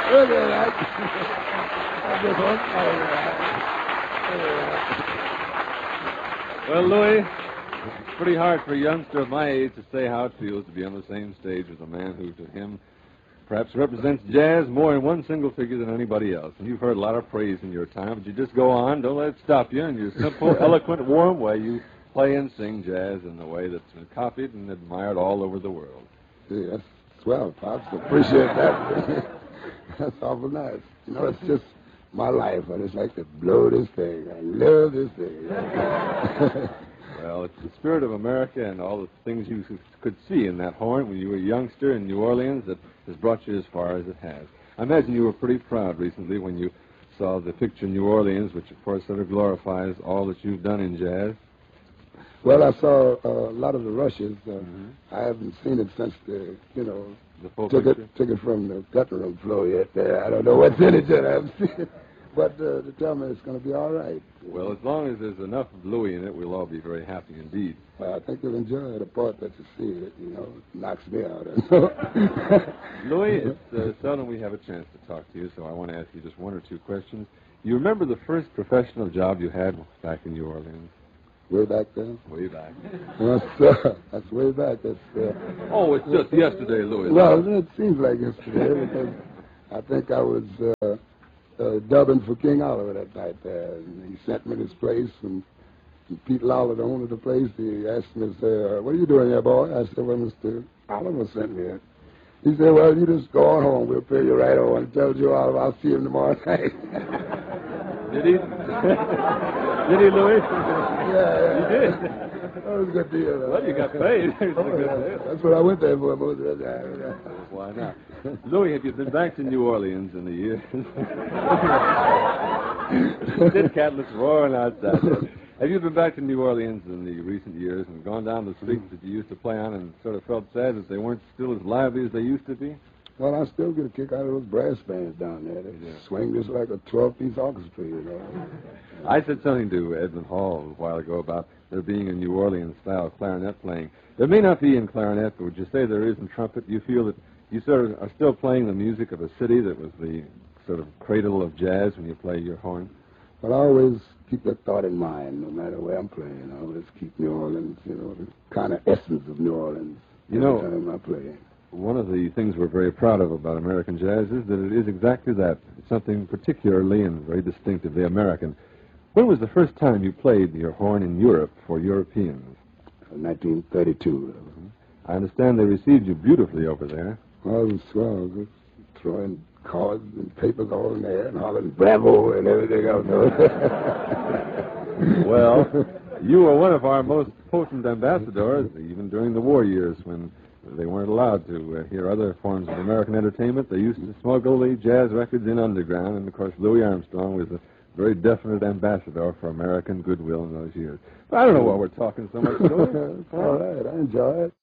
Look at that. I just want Well, Louis, it's pretty hard for a youngster of my age to say how it feels to be on the same stage with a man who, to him, perhaps represents jazz more in one single figure than anybody else. And you've heard a lot of praise in your time, but you just go on. Don't let it stop you. In your simple, eloquent, warm way, you play and sing jazz in a way that's been copied and admired all over the world. See, that's swell, Pops. Appreciate that. That's awful nice. You know, it's just my life. I just like to blow this thing. I love this thing. Well, it's the spirit of America and all the things you could see in that horn when you were a youngster in New Orleans that has brought you as far as it has. I imagine you were pretty proud recently when you saw the picture New Orleans, which, of course, sort of glorifies all that you've done in jazz. Well, I saw a lot of the rushes. I haven't seen it since the took it from the cutting room floor yet. I don't know what's in it yet. I haven't seen it. But they tell me it's going to be all right. Well, as long as there's enough of Louis in it, we'll all be very happy indeed. Well, I think you'll enjoy the part that you see. It, it knocks me out. Louis, it's seldom we have a chance to talk to you, so I want to ask you just one or two questions. You remember the first professional job you had back in New Orleans? Way back then? Way back. That's way back. Oh, it's just yesterday, Louis. Well, it seems like yesterday because I think I was dubbing for King Oliver that night there. And he sent me this place, and Pete Lawler, the owner of the place, he asked me, what are you doing here, boy? I said, well, Mr. Oliver sent me here. He said, well, you just go on home. We'll pay you right on. And tell Joe Oliver I'll see him tomorrow night. Did he? Did he, Louis? Yeah. He did? That was a good deal. Well, you got paid. That's what I went there for most of the time. Why not? Louis, have you been back to New Orleans in the years? This cat looks roaring outside. Have you been back to New Orleans in the recent years and gone down the streets that you used to play on and sort of felt sad that they weren't still as lively as they used to be? Well, I still get a kick out of those brass bands down there. They swing just like a 12-piece orchestra, I said something to Edmund Hall a while ago about there being a New Orleans-style clarinet playing. There may not be in clarinet, but would you say there is in trumpet? You feel that you sort of are still playing the music of a city that was the sort of cradle of jazz when you play your horn? Well, I always keep that thought in mind, no matter where I'm playing. I always keep New Orleans, the kind of essence of New Orleans every time I play. One of the things we're very proud of about American jazz is that it is exactly that. It's something particularly and very distinctively American. When was the first time you played your horn in Europe for Europeans? 1932. I understand they received you beautifully over there. Well, it was swell. Just throwing cards and papers all in there and hollering bravo and everything else. Well, you were one of our most potent ambassadors, even during the war years when they weren't allowed to hear other forms of American entertainment. They used to smuggle the jazz records in underground, and, of course, Louis Armstrong was a very definite ambassador for American goodwill in those years. But I don't know why we're talking so much. All right, I enjoy it.